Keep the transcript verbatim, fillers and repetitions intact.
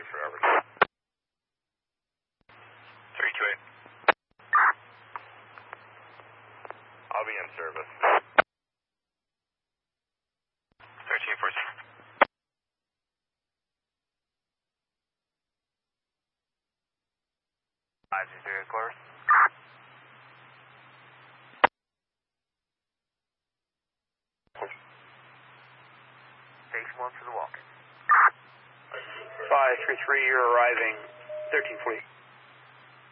Base forever. three two eight. I'll be in service. thirteen fourteen. five zero quarters. Station one for the walk-in. five three three, you're arriving thirteen forty.